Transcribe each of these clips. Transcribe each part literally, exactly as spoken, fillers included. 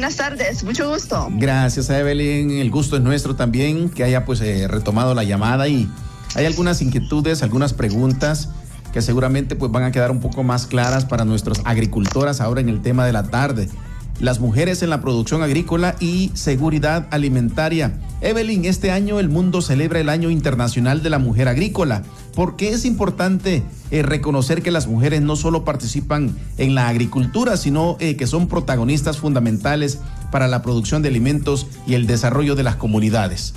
buenas tardes, mucho gusto. Gracias, Evelyn, el gusto es nuestro también, que haya pues eh, retomado la llamada, y hay algunas inquietudes, algunas preguntas que seguramente pues van a quedar un poco más claras para nuestras agricultoras ahora en el tema de la tarde. Las mujeres en la producción agrícola y seguridad alimentaria. Evelyn, este año el mundo celebra el Año Internacional de la Mujer Agrícola. ¿Por qué es importante eh, reconocer que las mujeres no solo participan en la agricultura, sino eh, que son protagonistas fundamentales para la producción de alimentos y el desarrollo de las comunidades?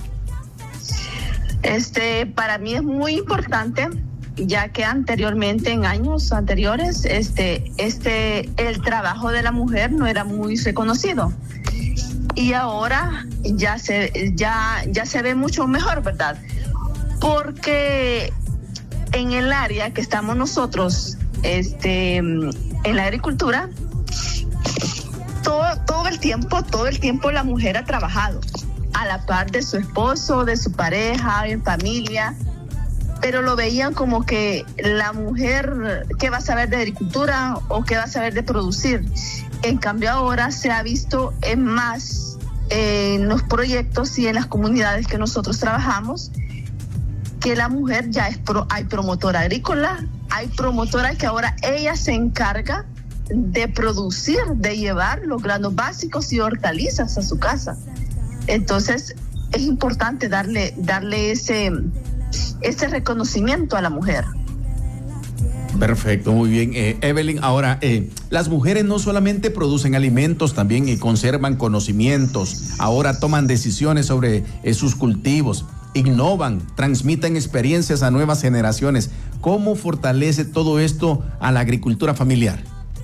Este, para mí es muy importante, ya que anteriormente, en años anteriores, este, este, el trabajo de la mujer no era muy reconocido. Y ahora ya se, ya, ya se ve mucho mejor, ¿verdad? Porque en el área que estamos nosotros, este, en la agricultura, todo, todo el tiempo, todo el tiempo la mujer ha trabajado a la par de su esposo, de su pareja, en familia. Pero lo veían como que la mujer, ¿qué va a saber de agricultura o qué va a saber de producir? En cambio ahora se ha visto en más eh, en los proyectos y en las comunidades que nosotros trabajamos, que la mujer ya es pro, hay promotora agrícola, hay promotora que ahora ella se encarga de producir, de llevar los granos básicos y hortalizas a su casa. Entonces es importante darle, darle ese... ese reconocimiento a la mujer. Perfecto, muy bien. Eh, Evelyn, ahora, eh, las mujeres no solamente producen alimentos, también eh, conservan conocimientos, ahora toman decisiones sobre eh, sus cultivos, innovan, transmiten experiencias a nuevas generaciones. ¿Cómo fortalece todo esto a la agricultura familiar?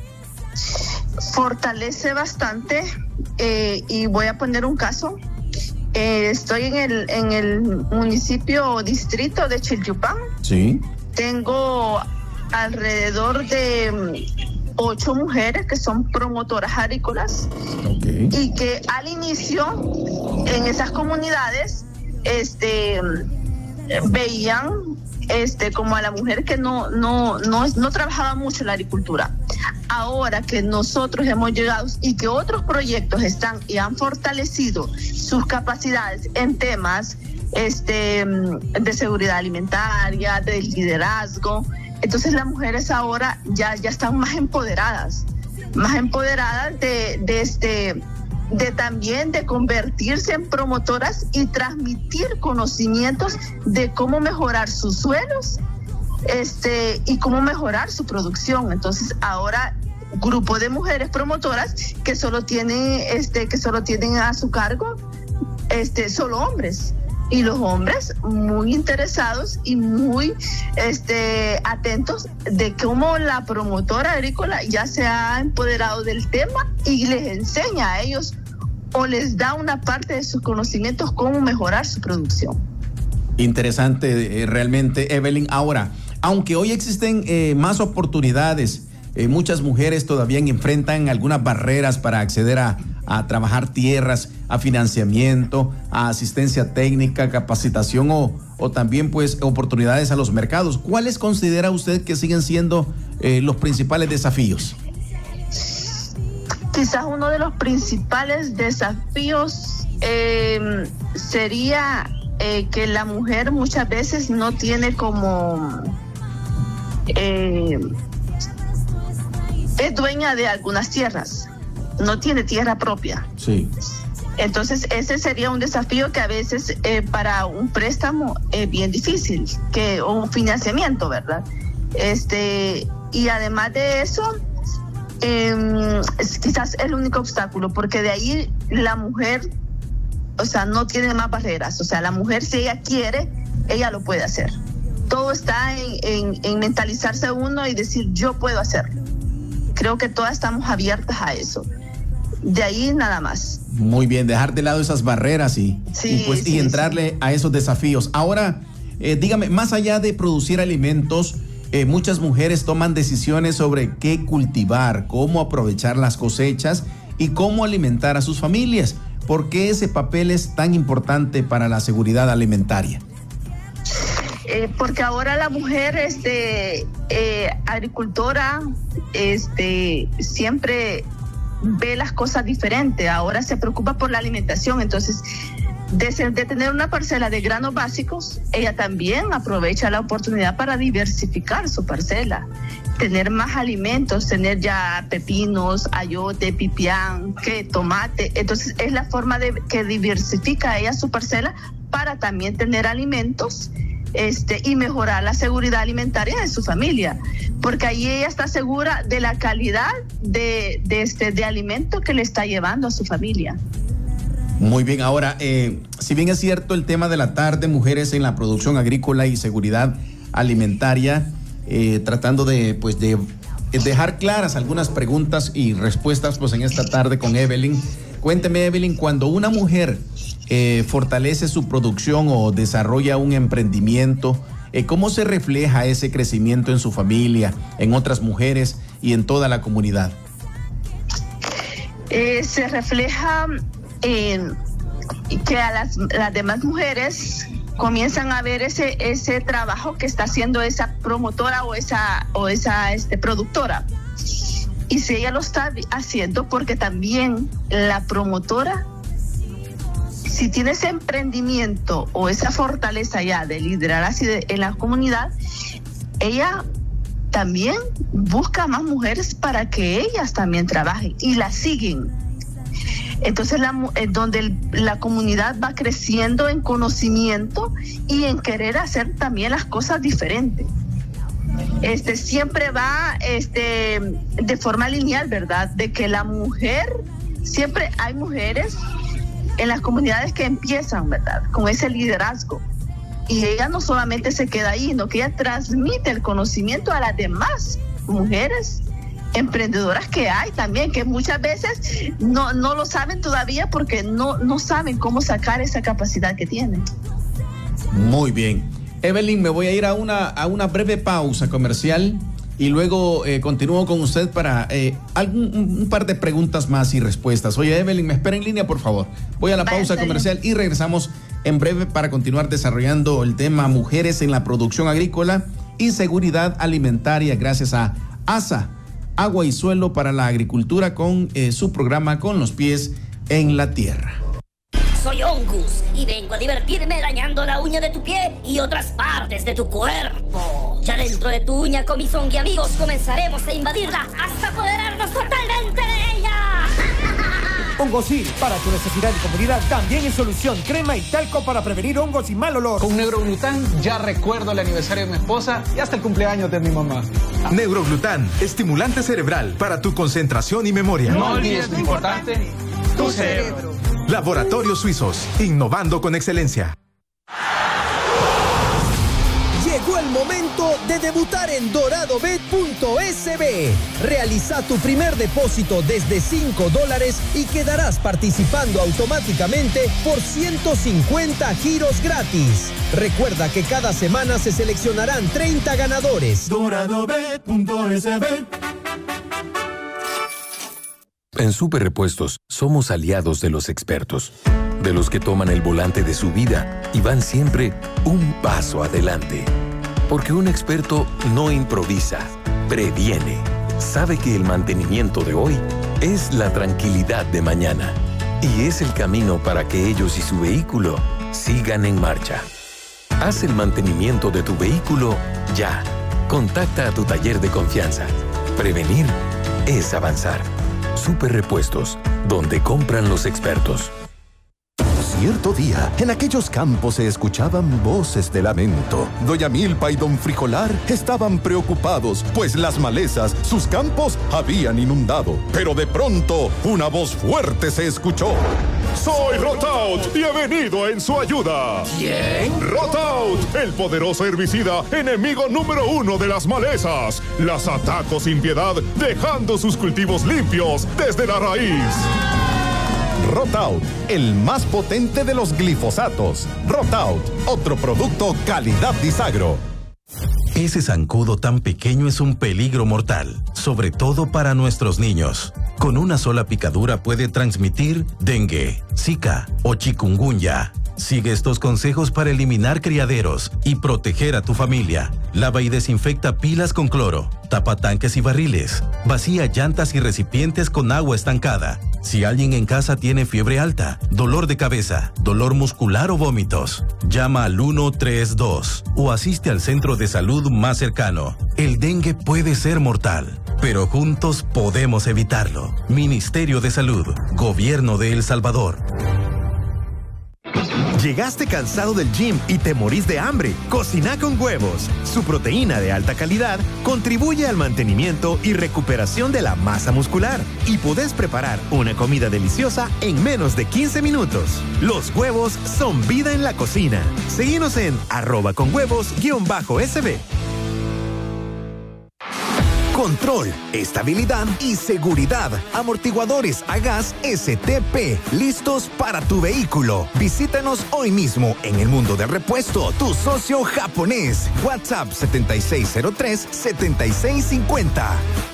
Fortalece bastante, eh, y voy a poner un caso. Eh, estoy en el, en el municipio o distrito de Chiltepán. Sí. Tengo alrededor de ocho mujeres que son promotoras agrícolas. Okay. Y que al inicio en esas comunidades este, veían este, como a la mujer que no, no, no, no trabajaba mucho en la agricultura. Ahora que nosotros hemos llegado y que otros proyectos están y han fortalecido sus capacidades en temas este, de seguridad alimentaria, de liderazgo, entonces las mujeres ahora ya, ya están más empoderadas, más empoderadas de, de, este, de también de convertirse en promotoras y transmitir conocimientos de cómo mejorar sus suelos este, y cómo mejorar su producción. Entonces ahora grupo de mujeres promotoras que solo tienen este que solo tienen a su cargo este solo hombres, y los hombres muy interesados y muy este atentos de cómo la promotora agrícola ya se ha empoderado del tema y les enseña a ellos o les da una parte de sus conocimientos cómo mejorar su producción. Interesante, eh, realmente, Evelyn. Ahora, aunque hoy existen eh, más oportunidades, Eh, muchas mujeres todavía enfrentan algunas barreras para acceder a, a trabajar tierras, a financiamiento, a asistencia técnica, capacitación o, o también pues oportunidades a los mercados. ¿Cuáles considera usted que siguen siendo eh, los principales desafíos? Quizás uno de los principales desafíos eh, sería eh, que la mujer muchas veces no tiene como... Eh, es dueña de algunas tierras, no tiene tierra propia. Sí. Entonces ese sería un desafío que a veces eh, para un préstamo es bien difícil, que o un financiamiento, ¿verdad? Este y además de eso, eh, es quizás el único obstáculo, porque de ahí la mujer, o sea, no tiene más barreras. O sea, la mujer, si ella quiere, ella lo puede hacer. Todo está en, en, en mentalizarse uno y decir, yo puedo hacerlo. Creo que todas estamos abiertas a eso. De ahí nada más. Muy bien, dejar de lado esas barreras y, sí, y, pues, sí, y entrarle sí. a esos desafíos. Ahora, eh, dígame, más allá de producir alimentos, eh, muchas mujeres toman decisiones sobre qué cultivar, cómo aprovechar las cosechas y cómo alimentar a sus familias. ¿Por qué ese papel es tan importante para la seguridad alimentaria? Eh, porque ahora la mujer este, eh, agricultora este, siempre ve las cosas diferentes, ahora se preocupa por la alimentación. Entonces, de, de tener una parcela de granos básicos, ella también aprovecha la oportunidad para diversificar su parcela, tener más alimentos, tener ya pepinos, ayote, pipián, que tomate. Entonces es la forma de que diversifica ella su parcela para también tener alimentos este, y mejorar la seguridad alimentaria de su familia, porque ahí ella está segura de la calidad de, de, este, de alimento que le está llevando a su familia. Muy bien, ahora, eh, si bien es cierto el tema de la tarde, mujeres en la producción agrícola y seguridad alimentaria, eh, tratando de, pues, de dejar claras algunas preguntas y respuestas, pues, en esta tarde con Evelyn. Cuénteme, Evelyn, cuando una mujer eh, fortalece su producción o desarrolla un emprendimiento, eh, ¿cómo se refleja ese crecimiento en su familia, en otras mujeres y en toda la comunidad? Eh, se refleja en que a las, las demás mujeres comienzan a ver ese ese trabajo que está haciendo esa promotora o esa o esa este, productora, y si ella lo está haciendo, porque también la promotora, si tiene ese emprendimiento o esa fortaleza ya de liderar así de, en la comunidad, ella también busca más mujeres para que ellas también trabajen y la siguen. Entonces, la, eh, donde el, la comunidad va creciendo en conocimiento y en querer hacer también las cosas diferentes. Este, siempre va este, de forma lineal, ¿verdad? De que la mujer, siempre hay mujeres en las comunidades que empiezan, ¿verdad? Con ese liderazgo. Y ella no solamente se queda ahí, sino que ella transmite el conocimiento a las demás mujeres emprendedoras que hay también, que muchas veces no, no lo saben todavía porque no, no saben cómo sacar esa capacidad que tienen. Muy bien. Evelyn, me voy a ir a una, a una breve pausa comercial y luego eh, continúo con usted para eh, algún, un par de preguntas más y respuestas. Oye, Evelyn, me espera en línea, por favor. Voy a la Vaya, pausa comercial bien. Y regresamos en breve para continuar desarrollando el tema mujeres en la producción agrícola y seguridad alimentaria gracias a ASA, Agua y Suelo para la Agricultura, con eh, su programa Con los Pies en la Tierra. Soy Ongus y vengo a divertirme dañando la uña de tu pie y otras partes de tu cuerpo. Ya dentro de tu uña, con mis ongi amigos, comenzaremos a invadirla hasta apoderarnos totalmente de ella. Hongosil, para tu necesidad y comodidad, también es solución. Crema y talco para prevenir hongos y mal olor. Con Neuroglután ya recuerdo el aniversario de mi esposa y hasta el cumpleaños de mi mamá. Neuroglután, estimulante cerebral para tu concentración y memoria. No olvides lo importante, tu cerebro. Laboratorios Suizos, innovando con excelencia. Llegó el momento de debutar en dorado bet punto es be. Realiza tu primer depósito desde cinco dólares y quedarás participando automáticamente por ciento cincuenta giros gratis. Recuerda que cada semana se seleccionarán treinta ganadores. dorado bet punto es be. En Super Repuestos somos aliados de los expertos, de los que toman el volante de su vida y van siempre un paso adelante. Porque un experto no improvisa, previene. Sabe que el mantenimiento de hoy es la tranquilidad de mañana y es el camino para que ellos y su vehículo sigan en marcha. Haz el mantenimiento de tu vehículo ya. Contacta a tu taller de confianza. Prevenir es avanzar. Super Repuestos, donde compran los expertos. Cierto día, en aquellos campos se escuchaban voces de lamento. Doña Milpa y Don Frijolar estaban preocupados, pues las malezas sus campos habían inundado. Pero de pronto, una voz fuerte se escuchó. Soy Rotaut y he venido en su ayuda. ¿Quién? Rotaut, el poderoso herbicida, enemigo número uno de las malezas. Las ataco sin piedad, dejando sus cultivos limpios desde la raíz. Rotaut, el más potente de los glifosatos. Rotaut, otro producto calidad Disagro. Ese zancudo tan pequeño es un peligro mortal, sobre todo para nuestros niños. Con una sola picadura puede transmitir dengue, zika o chikungunya. Sigue estos consejos para eliminar criaderos y proteger a tu familia. Lava y desinfecta pilas con cloro. Tapa tanques y barriles. Vacía llantas y recipientes con agua estancada. Si alguien en casa tiene fiebre alta, dolor de cabeza, dolor muscular o vómitos, llama al uno tres dos o asiste al centro de salud más cercano. El dengue puede ser mortal, pero juntos podemos evitarlo. Ministerio de Salud, Gobierno de El Salvador. ¿Llegaste cansado del gym y te morís de hambre? Cocina con Huevos. Su proteína de alta calidad contribuye al mantenimiento y recuperación de la masa muscular. Y podés preparar una comida deliciosa en menos de quince minutos. Los huevos son vida en la cocina. Seguinos en arroba con huevos guión bajo S B. Control, estabilidad y seguridad. Amortiguadores a gas S T P. Listos para tu vehículo. Visítanos hoy mismo en El Mundo del Repuesto, tu socio japonés. WhatsApp setenta y seis cero tres, setenta y seis cincuenta.